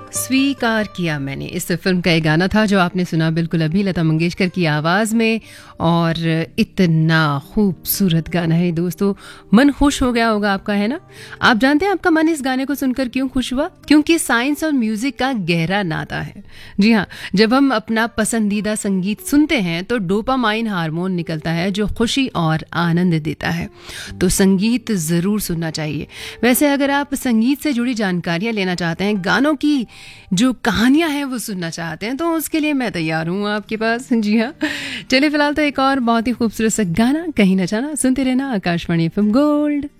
स्वीकार किया मैंने, इस फिल्म का एक गाना था जो आपने सुना बिल्कुल अभी लता मंगेशकर की आवाज़ में। और इतना खूबसूरत गाना है दोस्तों, मन खुश हो गया होगा आपका, है ना। आप जानते हैं आपका मन इस गाने को सुनकर क्यों खुश हुआ? क्योंकि साइंस और म्यूजिक का गहरा नाता है। जी हाँ, जब हम अपना पसंदीदा संगीत सुनते हैं तो डोपामाइन हार्मोन निकलता है जो खुशी और आनंद देता है। तो संगीत ज़रूर सुनना चाहिए। वैसे अगर आप संगीत से जुड़ी जानकारियाँ लेना चाहते हैं, गानों की जो कहानियां हैं वो सुनना चाहते हैं, तो उसके लिए मैं तैयार हूँ आपके पास। जी हाँ, चलिए फिलहाल तो एक और बहुत ही खूबसूरत सा गाना, कहीं न जाना, सुनते रहना आकाशवाणी FM गोल्ड।